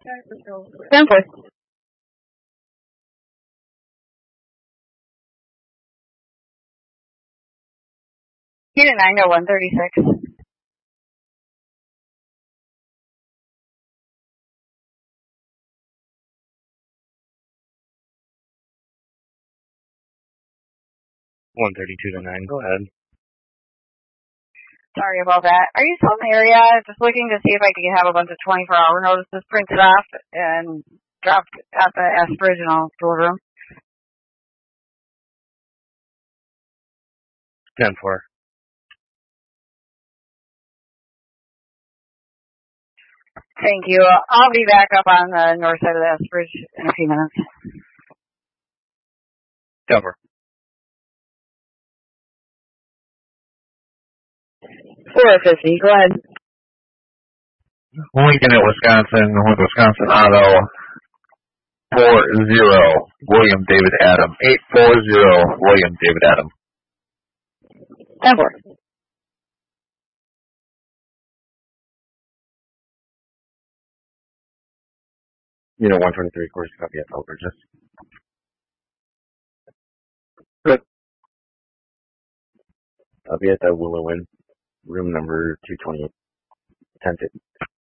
10 4. Unit 9 to 136. (132 to 9). Go ahead. Sorry about that. Are you still in the area? Just looking to see if I could have a bunch of 24-hour notices printed off and dropped at the Aboriginal storeroom. 10 4. Thank you. I'll be back up on the north side of the Bridge in a few minutes. 10 4. 450. Go ahead. Lincoln at Wisconsin with Wisconsin Auto 40 William David Adam 840 William David Adam. 10 4. Unit 123, course copy at Elbridge. Good. I'll be at the Willowin, room number 228. 10 50.